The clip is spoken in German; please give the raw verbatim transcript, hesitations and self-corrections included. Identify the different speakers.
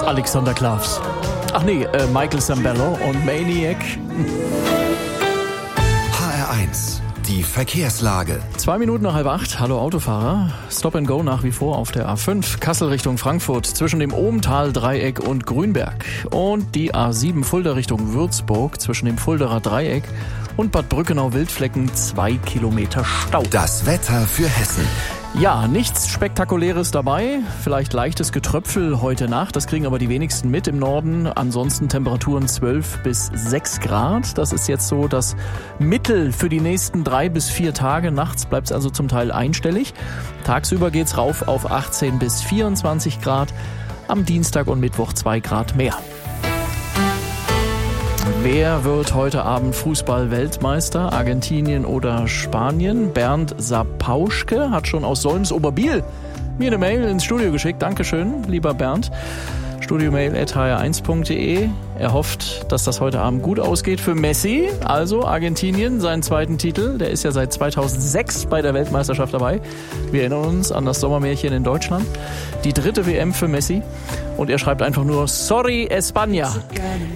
Speaker 1: Alexander Klavs. Ach nee, äh, Michael Sambello und Maniac.
Speaker 2: H R eins, die Verkehrslage.
Speaker 1: Zwei Minuten nach halb acht. Hallo Autofahrer. Stop and Go nach wie vor auf der A fünf. Kassel Richtung Frankfurt zwischen dem Ohmtal-Dreieck und Grünberg. Und die A sieben Fulda Richtung Würzburg zwischen dem Fulderer Dreieck und Bad Brückenau-Wildflecken. Zwei Kilometer Stau.
Speaker 2: Das Wetter für Hessen.
Speaker 1: Ja, nichts Spektakuläres dabei. Vielleicht leichtes Getröpfel heute Nacht. Das kriegen aber die wenigsten mit im Norden. Ansonsten Temperaturen zwölf bis sechs Grad. Das ist jetzt so das Mittel für die nächsten drei bis vier Tage. Nachts bleibt es also zum Teil einstellig. Tagsüber geht's rauf auf achtzehn bis vierundzwanzig Grad. Am Dienstag und Mittwoch zwei Grad mehr. Wer wird heute Abend Fußball-Weltmeister? Argentinien oder Spanien? Bernd Sapauschke hat schon aus Solms-Oberbiel mir eine Mail ins Studio geschickt. Dankeschön, lieber Bernd. Studiomail at h r eins punkt d e. Er hofft, dass das heute Abend gut ausgeht für Messi. Also Argentinien, seinen zweiten Titel. Der ist ja seit zweitausendsechs bei der Weltmeisterschaft dabei. Wir erinnern uns an das Sommermärchen in Deutschland. Die dritte W M für Messi. Und er schreibt einfach nur, sorry España.